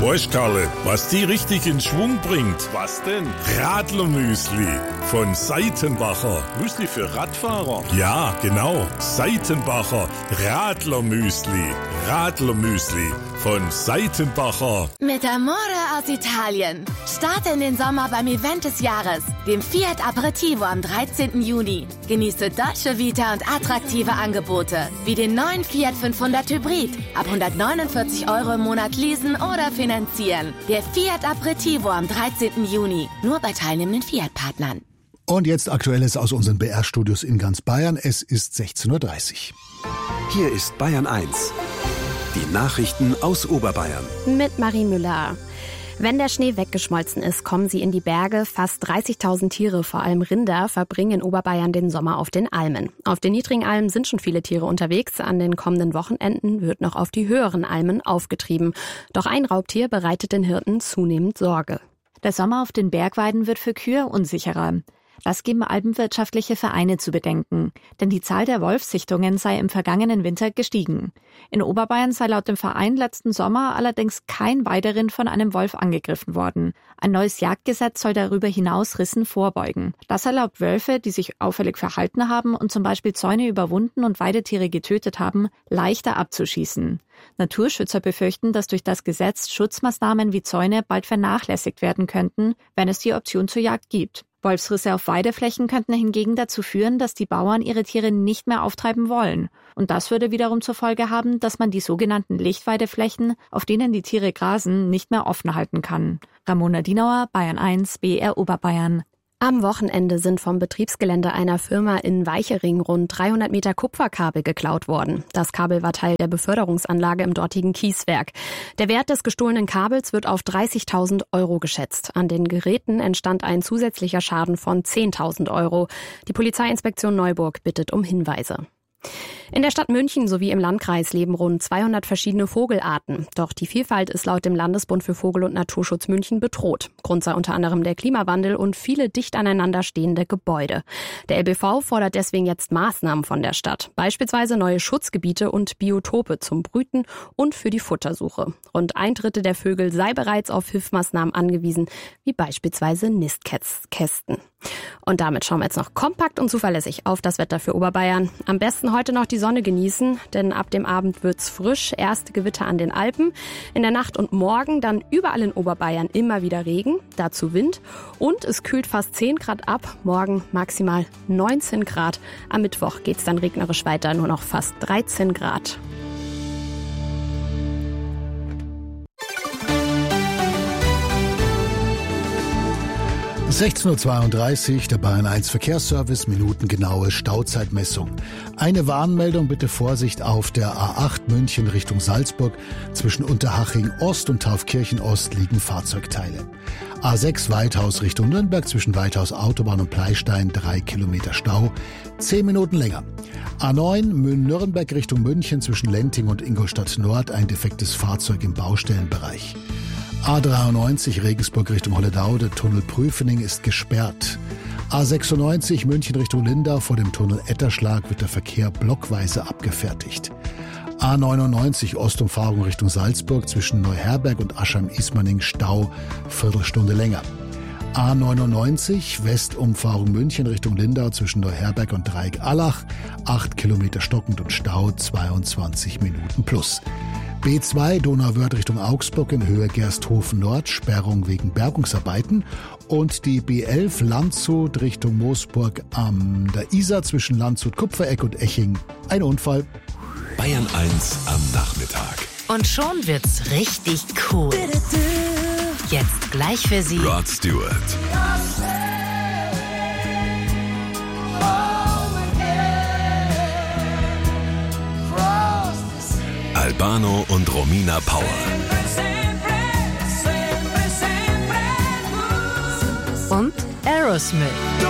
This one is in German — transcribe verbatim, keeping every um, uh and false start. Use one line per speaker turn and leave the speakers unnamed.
Weißt, Karle, was die richtig in Schwung bringt?
Was denn?
Radlermüsli von Seitenbacher.
Müsli für Radfahrer?
Ja, genau. Seitenbacher Radlermüsli. Radlermüsli von Seitenbacher.
Mit Amore aus Italien. Starte in den Sommer beim Event des Jahres, dem Fiat Aperitivo am dreizehnten Juni. Genieße Dolce Vita und attraktive Angebote, wie den neuen Fiat fünfhundert Hybrid. Ab hundertneunundvierzig Euro im Monat leasen oder finanzieren. Der Fiat Aperitivo am dreizehnten Juni. Nur bei teilnehmenden Fiat-Partnern.
Und jetzt Aktuelles aus unseren B R-Studios in ganz Bayern. Es ist sechzehn Uhr dreißig.
Hier ist Bayern eins. Die Nachrichten aus Oberbayern.
Mit Marie Müller. Wenn der Schnee weggeschmolzen ist, kommen sie in die Berge. Fast dreißigtausend Tiere, vor allem Rinder, verbringen in Oberbayern den Sommer auf den Almen. Auf den niedrigen Almen sind schon viele Tiere unterwegs. An den kommenden Wochenenden wird noch auf die höheren Almen aufgetrieben. Doch ein Raubtier bereitet den Hirten zunehmend Sorge.
Der Sommer auf den Bergweiden wird für Kühe unsicherer. Das geben alpenwirtschaftliche Vereine zu bedenken, denn die Zahl der Wolfssichtungen sei im vergangenen Winter gestiegen. In Oberbayern sei laut dem Verein letzten Sommer allerdings kein Weiderind von einem Wolf angegriffen worden. Ein neues Jagdgesetz soll darüber hinaus Rissen vorbeugen. Das erlaubt Wölfe, die sich auffällig verhalten haben und zum Beispiel Zäune überwunden und Weidetiere getötet haben, leichter abzuschießen. Naturschützer befürchten, dass durch das Gesetz Schutzmaßnahmen wie Zäune bald vernachlässigt werden könnten, wenn es die Option zur Jagd gibt. Wolfsrisse auf Weideflächen könnten hingegen dazu führen, dass die Bauern ihre Tiere nicht mehr auftreiben wollen. Und das würde wiederum zur Folge haben, dass man die sogenannten Lichtweideflächen, auf denen die Tiere grasen, nicht mehr offen halten kann. Ramona Dienauer, Bayern eins, B R Oberbayern.
Am Wochenende sind vom Betriebsgelände einer Firma in Weichering rund dreihundert Meter Kupferkabel geklaut worden. Das Kabel war Teil der Beförderungsanlage im dortigen Kieswerk. Der Wert des gestohlenen Kabels wird auf dreißigtausend Euro geschätzt. An den Geräten entstand ein zusätzlicher Schaden von zehntausend Euro. Die Polizeiinspektion Neuburg bittet um Hinweise. In der Stadt München sowie im Landkreis leben rund zweihundert verschiedene Vogelarten. Doch die Vielfalt ist laut dem Landesbund für Vogel- und Naturschutz München bedroht. Grund sei unter anderem der Klimawandel und viele dicht aneinander stehende Gebäude. Der L B V fordert deswegen jetzt Maßnahmen von der Stadt. Beispielsweise neue Schutzgebiete und Biotope zum Brüten und für die Futtersuche. Rund ein Drittel der Vögel sei bereits auf Hilfsmaßnahmen angewiesen, wie beispielsweise Nistkästen. Und damit schauen wir jetzt noch kompakt und zuverlässig auf das Wetter für Oberbayern. Am besten heute noch die Sonne genießen, denn ab dem Abend wird's frisch. Erste Gewitter an den Alpen. In der Nacht und morgen dann überall in Oberbayern immer wieder Regen, dazu Wind. Und es kühlt fast zehn Grad ab. Morgen maximal neunzehn Grad. Am Mittwoch geht's dann regnerisch weiter, nur noch fast dreizehn Grad.
sechzehn Uhr zweiunddreißig, der Bayern eins Verkehrsservice, minutengenaue Stauzeitmessung. Eine Warnmeldung, bitte Vorsicht auf der A acht München Richtung Salzburg. Zwischen Unterhaching Ost und Taufkirchen Ost liegen Fahrzeugteile. A sechs Weithaus Richtung Nürnberg, zwischen Weithaus Autobahn und Pleistein drei Kilometer Stau, zehn Minuten länger. A neun Nürnberg Richtung München, zwischen Lenting und Ingolstadt Nord ein defektes Fahrzeug im Baustellenbereich. A dreiundneunzig Regensburg Richtung Holledau, der Tunnel Prüfening ist gesperrt. A sechsundneunzig München Richtung Lindau, vor dem Tunnel Etterschlag wird der Verkehr blockweise abgefertigt. A neunundneunzig Ostumfahrung Richtung Salzburg, zwischen Neuherberg und Aschheim-Ismaning Stau, Viertelstunde länger. A neunundneunzig Westumfahrung München Richtung Lindau, zwischen Neuherberg und Dreieck-Allach, acht Kilometer stockend und Stau, zweiundzwanzig Minuten plus. B zwei Donauwörth Richtung Augsburg in Höhe Gersthofen Nord, Sperrung wegen Bergungsarbeiten. Und die B elf Landshut Richtung Moosburg am der Isar, zwischen Landshut Kupfereck und Eching. Ein Unfall.
Bayern eins am Nachmittag.
Und schon wird's richtig cool. Jetzt gleich für Sie
Rod Stewart. Albano und Romina Power.
und Aerosmith.